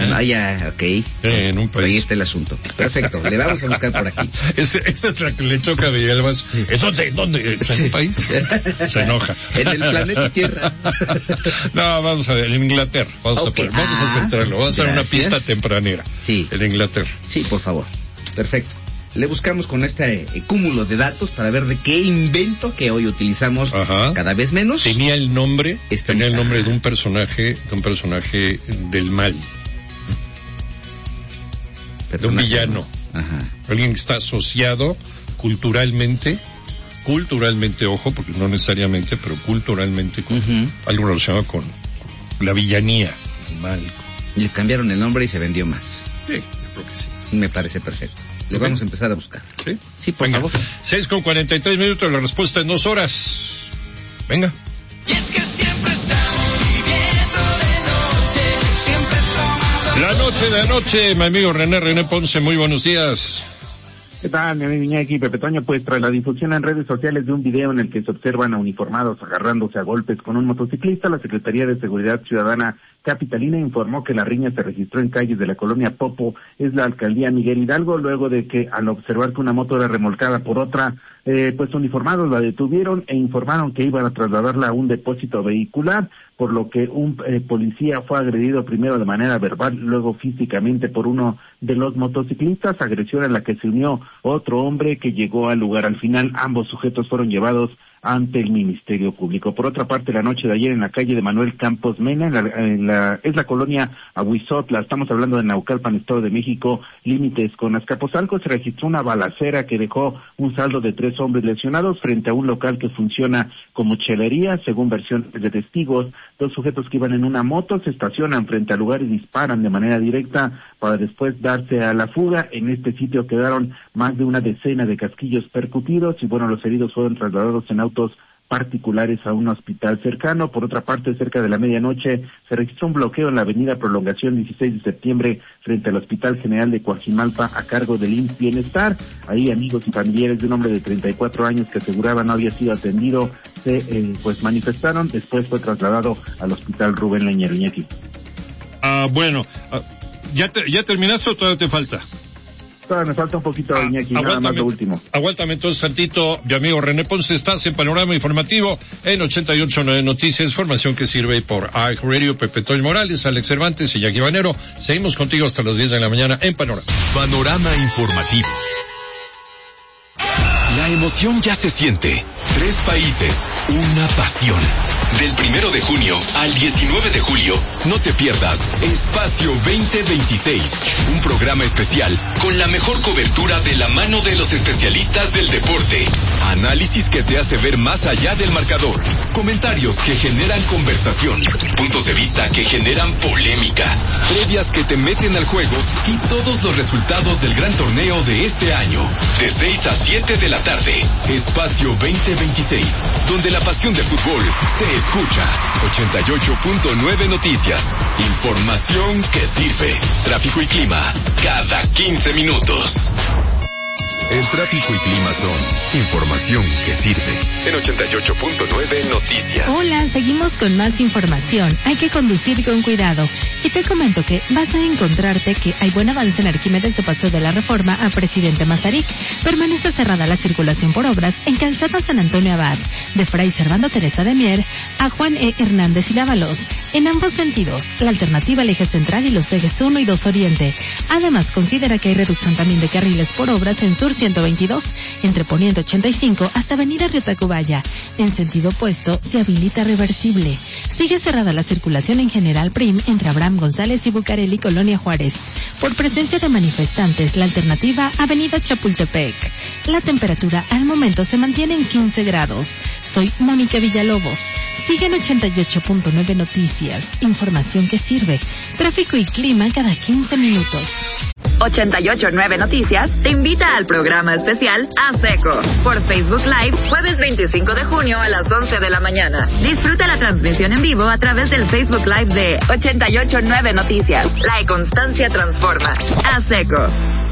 Ok. En un país. Ahí está el asunto. Perfecto, le vamos a buscar por aquí. Esa es la que le choca a Villalbas. ¿Dónde? ¿En un país? Se enoja. En el planeta Tierra. No, vamos a ver, en Inglaterra. Vamos a centrarlo. Vamos a hacer una pista tempranera. Sí. En Inglaterra. Sí, por favor. Perfecto. Le buscamos con este cúmulo de datos para ver de qué invento que hoy utilizamos cada vez menos. Tenía el nombre de un personaje del mal. De un villano. Alguien que está asociado culturalmente, ojo, porque no necesariamente, pero culturalmente con algo relacionado con la villanía, el mal. Le cambiaron el nombre y se vendió más. Sí, yo creo que sí. Me parece perfecto. Le vamos a empezar a buscar. Sí, por favor. 6:43, la respuesta en 2 horas. Venga. Y es que siempre estamos viviendo de noche, siempre tomando... La noche de anoche, mi amigo René Ponce, muy buenos días. ¿Qué tal, mi amigo Iñaki Pepe Toño? Pues tras la difusión en redes sociales de un video en el que se observan a uniformados agarrándose a golpes con un motociclista, la Secretaría de Seguridad Ciudadana capitalina informó que la riña se registró en calles de la colonia Popo, es la alcaldía Miguel Hidalgo, luego de que al observar que una moto era remolcada por otra, pues uniformados la detuvieron e informaron que iban a trasladarla a un depósito vehicular, por lo que un policía fue agredido primero de manera verbal, luego físicamente por uno de los motociclistas, agresión en la que se unió otro hombre que llegó al lugar. Al final ambos sujetos fueron llevados ante el Ministerio Público. Por otra parte, la noche de ayer en la calle de Manuel Campos Mena, es la colonia Ahuizotla, estamos hablando de Naucalpan, Estado de México, límites con Azcapotzalco, se registró una balacera que dejó un saldo de 3 hombres lesionados frente a un local que funciona como chelería. Según versiones de testigos, 2 sujetos que iban en una moto se estacionan frente al lugar y disparan de manera directa para después darse a la fuga. En este sitio quedaron más de una decena de casquillos percutidos y los heridos fueron trasladados en autos particulares a un hospital cercano. Por otra parte, cerca de la medianoche se registró un bloqueo en la avenida Prolongación 16 de septiembre frente al Hospital General de Coajimalpa a cargo del IMSS Bienestar. Ahí amigos y familiares de un hombre de 34 años que aseguraba no había sido atendido se manifestaron. Después fue trasladado al Hospital Rubén Leñero. Iñaki. ¿Ya terminaste o todavía te falta? Me falta un poquito, Iñaki, nada más lo último. Aguántame entonces tantito, mi amigo René Ponce, estás en Panorama Informativo en 88.9 Noticias, información que sirve por iHeartRadio. Pepe Toño Morales, Alex Cervantes y Jackie Banero. Seguimos contigo hasta las 10 de la mañana en Panorama. Panorama Informativo. La emoción ya se siente. 3 países, una pasión. Del 1 de junio al 19 de julio, no te pierdas Espacio 2026, un programa especial con la mejor cobertura de la mano de los especialistas del deporte. Análisis que te hace ver más allá del marcador. Comentarios que generan conversación. Puntos de vista que generan polémica. Previas que te meten al juego y todos los resultados del gran torneo de este año. De 6 a 7 de la tarde. Espacio 2026, donde la pasión del fútbol se escucha. 88.9 Noticias. Información que sirve. Tráfico y clima cada 15 minutos. El tráfico y clima son información que sirve. En 88.9 Noticias. Hola, seguimos con más información. Hay que conducir con cuidado. Y te comento que vas a encontrarte que hay buen avance en Arquímedes de Paso de la Reforma a Presidente Mazarik. Permanece cerrada la circulación por obras en Calzada San Antonio Abad, de Fray Servando Teresa de Mier a Juan E. Hernández y Dávalos. En ambos sentidos, la alternativa al eje central y los ejes 1 y 2 Oriente. Además, considera que hay reducción también de carriles por obras en Sur 122, entre Poniente 85 hasta Avenida Río Tacubaya. En sentido opuesto, se habilita reversible. Sigue cerrada la circulación en General Prim entre Abraham González y Bucareli, Colonia Juárez. Por presencia de manifestantes, la alternativa Avenida Chapultepec. La temperatura al momento se mantiene en 15 grados. Soy Mónica Villalobos. Sigue en 88.9 Noticias. Información que sirve. Tráfico y clima cada 15 minutos. 88.9 Noticias te invita al programa especial A Seco por Facebook Live, jueves 25 de junio a las 11 de la mañana. Disfruta la transmisión en vivo a través del Facebook Live de 88.9 Noticias. La constancia transforma. A Seco.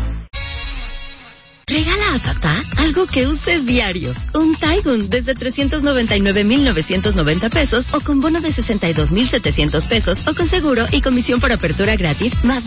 Regala a papá algo que use diario. Un Taigun desde 399,990 pesos o con bono de 62,700 pesos o con seguro y comisión por apertura gratis más